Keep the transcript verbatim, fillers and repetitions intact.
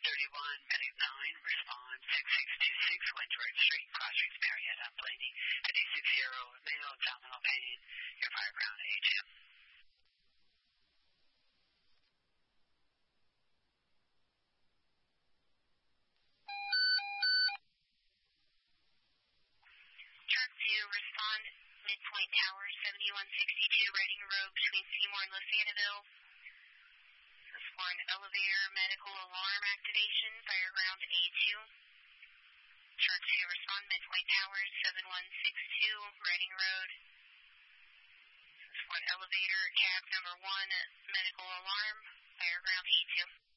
thirty-one, Medic nine, respond six six two six, Wentworth Street, Crossings, Marietta, Blaney, at eight six zero, male abdominal pain, your fire ground H M. Truck two, respond Midpoint Tower, seventy-one sixty-two, Reading Road between Seymour and Lucianaville. This is for an elevator medical alarm activation, fire ground A two. Truck two, respond Midpoint Tower, seven one six two, Reading Road. This is for an elevator cab number one, medical alarm, fire ground A two.